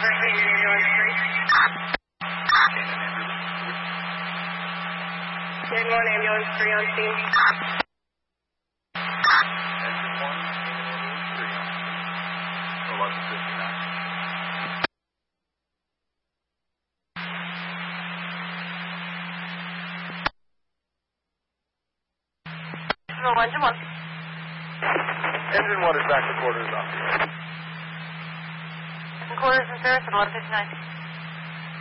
Engine 1, ambulance 3 on scene. Engine 1, ambulance 3 on scene. 11:59. Engine 1. Engine 1 is back to quarters on. Quarters in service at 11:59.